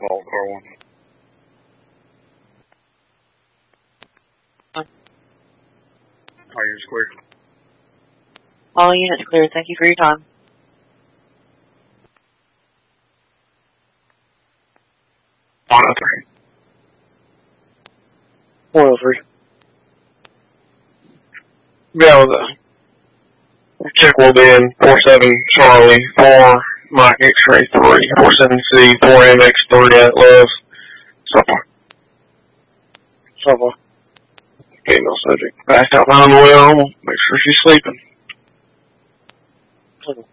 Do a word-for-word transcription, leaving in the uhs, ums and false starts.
Vault car one. All units clear. All units clear. Thank you for your time. one oh three. one oh three. Yeah, the check will be in four seven Charlie, four Mike X-ray three, four seven C, four M X three Atlas. So far. So far. Female subject. Passed out behind the wheel. Make sure she's sleeping.